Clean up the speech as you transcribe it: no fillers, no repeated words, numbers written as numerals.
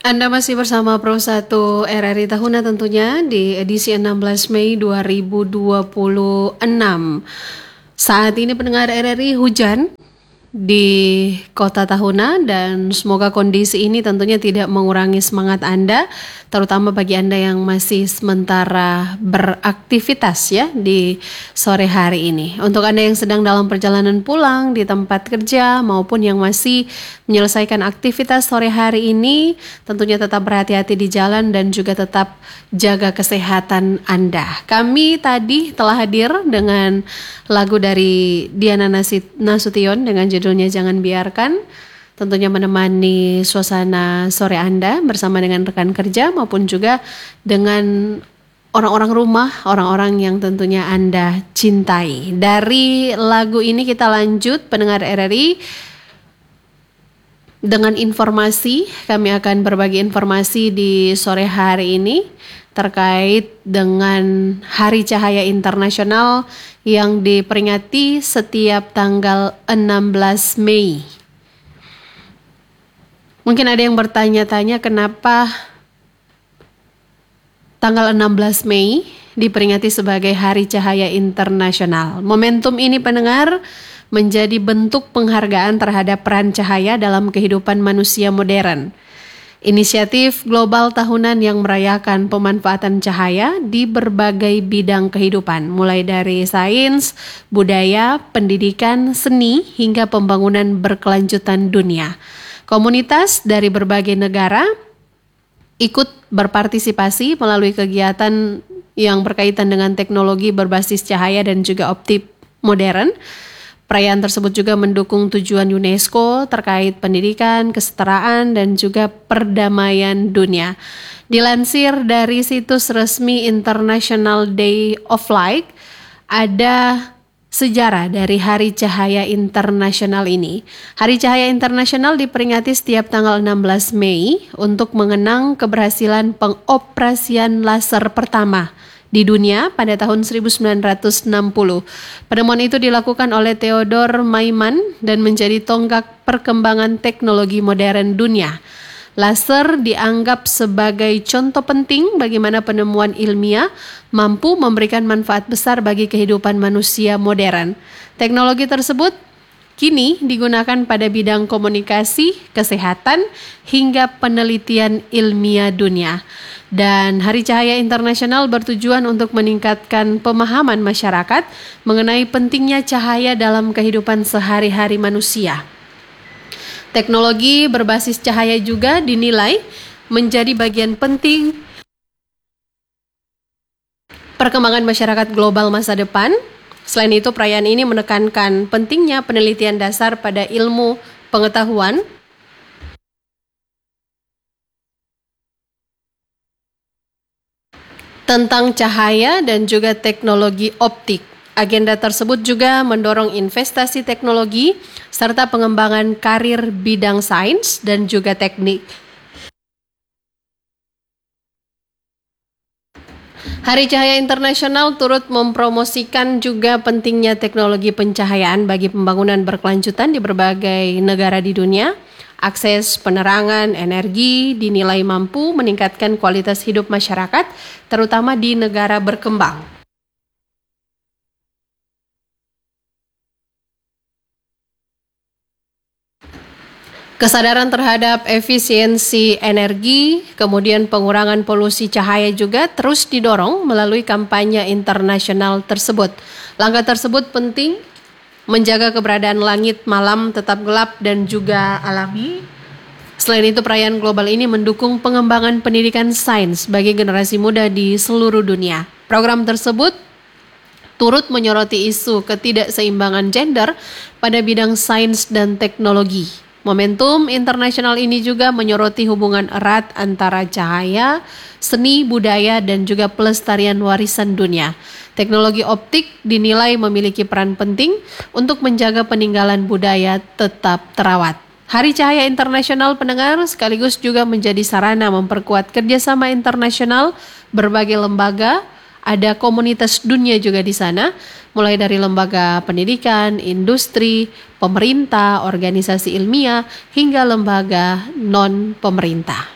Anda masih bersama Pro 1 RRI Tahuna tentunya di edisi 16 Mei 2026. Saat ini pendengar RRI hujan di kota Tahuna dan semoga kondisi ini tentunya tidak mengurangi semangat Anda, terutama bagi Anda yang masih sementara beraktivitas ya di sore hari ini. Untuk Anda yang sedang dalam perjalanan pulang di tempat kerja maupun yang masih menyelesaikan aktivitas sore hari ini, tentunya tetap berhati-hati di jalan dan juga tetap jaga kesehatan Anda. Kami tadi telah hadir dengan lagu dari Diana Nasution dengan judulnya Jangan Biarkan, tentunya menemani suasana sore Anda bersama dengan rekan kerja maupun juga dengan orang-orang rumah, orang-orang yang tentunya Anda cintai. Dari lagu ini kita lanjut pendengar RRI dengan informasi. Kami akan berbagi informasi di sore hari ini terkait dengan Hari Cahaya Internasional yang diperingati setiap tanggal 16 Mei. Mungkin ada yang bertanya-tanya kenapa tanggal 16 Mei diperingati sebagai Hari Cahaya Internasional. Momentum ini pendengar menjadi bentuk penghargaan terhadap peran cahaya dalam kehidupan manusia modern. Inisiatif global tahunan yang merayakan pemanfaatan cahaya di berbagai bidang kehidupan, mulai dari sains, budaya, pendidikan, seni, hingga pembangunan berkelanjutan dunia. Komunitas dari berbagai negara ikut berpartisipasi melalui kegiatan yang berkaitan dengan teknologi berbasis cahaya dan juga optik modern. Perayaan tersebut juga mendukung tujuan UNESCO terkait pendidikan, kesetaraan, dan juga perdamaian dunia. Dilansir dari situs resmi International Day of Light, ada sejarah dari Hari Cahaya Internasional ini. Hari Cahaya Internasional diperingati setiap tanggal 16 Mei untuk mengenang keberhasilan pengoperasian laser pertama di dunia pada tahun 1960. Penemuan itu dilakukan oleh Theodor Maiman dan menjadi tonggak perkembangan teknologi modern dunia. Laser dianggap sebagai contoh penting bagaimana penemuan ilmiah mampu memberikan manfaat besar bagi kehidupan manusia modern. Teknologi tersebut kini digunakan pada bidang komunikasi, kesehatan, hingga penelitian ilmiah dunia. Dan Hari Cahaya Internasional bertujuan untuk meningkatkan pemahaman masyarakat mengenai pentingnya cahaya dalam kehidupan sehari-hari manusia. Teknologi berbasis cahaya juga dinilai menjadi bagian penting perkembangan masyarakat global masa depan. Selain itu, perayaan ini menekankan pentingnya penelitian dasar pada ilmu pengetahuan tentang cahaya dan juga teknologi optik. Agenda tersebut juga mendorong investasi teknologi serta pengembangan karir bidang sains dan juga teknik. Hari Cahaya Internasional turut mempromosikan juga pentingnya teknologi pencahayaan bagi pembangunan berkelanjutan di berbagai negara di dunia. Akses penerangan, energi dinilai mampu meningkatkan kualitas hidup masyarakat, terutama di negara berkembang. Kesadaran terhadap efisiensi energi, kemudian pengurangan polusi cahaya juga terus didorong melalui kampanye internasional tersebut. Langkah tersebut penting menjaga keberadaan langit malam tetap gelap dan juga alami. Selain itu, perayaan global ini mendukung pengembangan pendidikan sains bagi generasi muda di seluruh dunia. Program tersebut turut menyoroti isu ketidakseimbangan gender pada bidang sains dan teknologi. Momentum internasional ini juga menyoroti hubungan erat antara cahaya, seni, budaya, dan juga pelestarian warisan dunia. Teknologi optik dinilai memiliki peran penting untuk menjaga peninggalan budaya tetap terawat. Hari Cahaya Internasional pendengar sekaligus juga menjadi sarana memperkuat kerjasama internasional berbagai lembaga. Ada komunitas dunia juga di sana, mulai dari lembaga pendidikan, industri, pemerintah, organisasi ilmiah, hingga lembaga non-pemerintah.